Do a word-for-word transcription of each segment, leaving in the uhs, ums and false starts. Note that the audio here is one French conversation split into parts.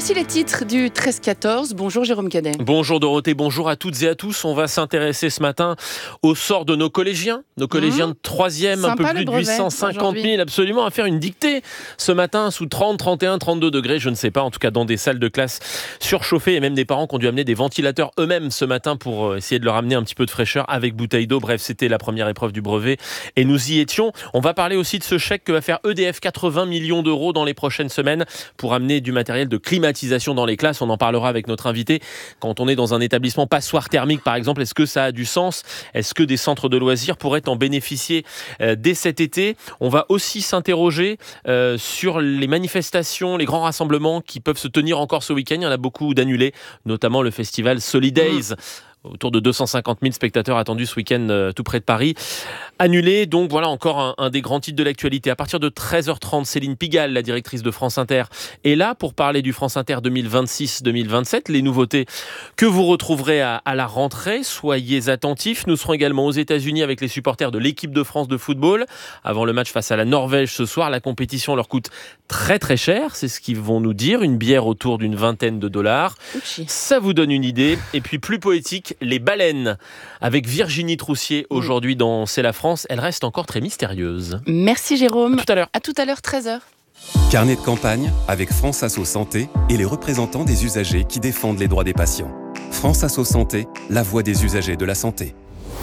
Voici les titres du treize quatorze. Bonjour Jérôme Cadet. Bonjour Dorothée, bonjour à toutes et à tous. On va s'intéresser ce matin au sort de nos collégiens. Nos collégiens mmh. de troisième, un peu plus de huit cent cinquante mille, absolument, à faire une dictée ce matin sous trente, trente et un, trente-deux degrés, je ne sais pas, en tout cas dans des salles de classe surchauffées et même des parents qui ont dû amener des ventilateurs eux-mêmes ce matin pour essayer de leur amener un petit peu de fraîcheur avec bouteille d'eau. Bref, c'était la première épreuve du brevet et nous y étions. On va parler aussi de ce chèque que va faire E D F, quatre-vingts millions d'euros dans les prochaines semaines pour amener du matériel de climatisation dans les classes. On en parlera avec notre invité. Quand on est dans un établissement passoire thermique, par exemple, est-ce que ça a du sens ? Est-ce que des centres de loisirs pourraient en bénéficier euh, dès cet été ? On va aussi s'interroger euh, sur les manifestations, les grands rassemblements qui peuvent se tenir encore ce week-end. Il y en a beaucoup d'annulés, notamment le festival Solidays. Mmh. Autour de deux cent cinquante mille spectateurs attendus ce week-end euh, tout près de Paris. Annulé, donc voilà encore un, un des grands titres de l'actualité. À partir de treize heures trente, Céline Pigalle, la directrice de France Inter, est là pour parler du France Inter deux mille vingt-six deux mille vingt-sept, les nouveautés que vous retrouverez à, à la rentrée. Soyez attentifs. Nous serons également aux États-Unis avec les supporters de l'équipe de France de football. Avant le match face à la Norvège ce soir, la compétition leur coûte très très cher. C'est ce qu'ils vont nous dire. Une bière autour d'une vingtaine de dollars. Ouchi. Ça vous donne une idée. Et puis plus poétique, les baleines, avec Virginie Troussier aujourd'hui dans C'est la France. Elle reste encore très mystérieuse. Merci Jérôme. À tout à l'heure. À tout à l'heure, treize heures. Carnet de campagne avec France Asso Santé et les représentants des usagers qui défendent les droits des patients. France Asso Santé, la voix des usagers de la santé.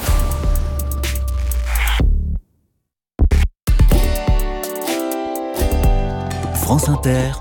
France Inter.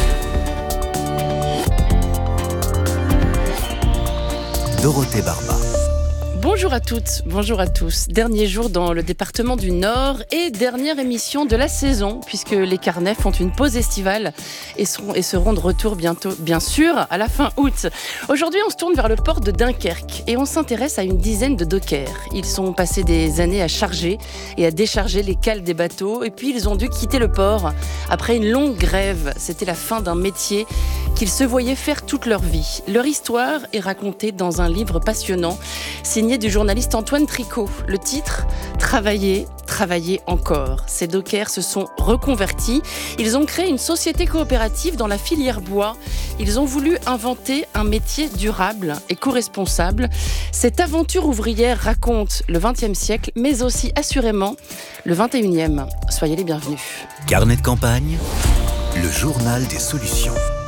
Dorothée Barba. Bonjour à toutes, bonjour à tous. Dernier jour dans le département du Nord et dernière émission de la saison puisque les carnets font une pause estivale et seront, et seront de retour bientôt, bien sûr, à la fin août. Aujourd'hui, on se tourne vers le port de Dunkerque et on s'intéresse à une dizaine de dockers. Ils sont passés des années à charger et à décharger les cales des bateaux et puis ils ont dû quitter le port après une longue grève. C'était la fin d'un métier qu'ils se voyaient faire toute leur vie. Leur histoire est racontée dans un livre passionnant signé du journaliste Antoine Tricot. Le titre, Travailler, travailler encore. Ces dockers se sont reconvertis. Ils ont créé une société coopérative dans la filière bois. Ils ont voulu inventer un métier durable, éco-responsable. Cette aventure ouvrière raconte le vingtième siècle, mais aussi assurément le vingt et unième. Soyez les bienvenus. Carnet de campagne, le journal des solutions.